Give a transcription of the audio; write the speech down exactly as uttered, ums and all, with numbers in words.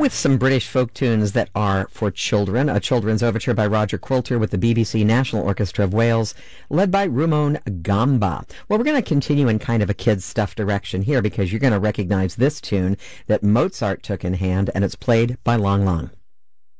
with some British folk tunes that are for children. A children's overture by Roger Quilter with the B B C National Orchestra of Wales, led by Rumon Gamba. Well, we're going to continue in kind of a kids' stuff direction here because you're going to recognize this tune that Mozart took in hand, and it's played by Lang Lang.